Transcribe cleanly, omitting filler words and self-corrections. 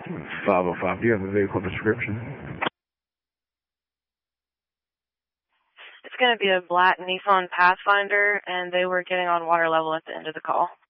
505, do you have a vehicle description? It's going to be a black Nissan Pathfinder, and they were getting on water level at the end of the call.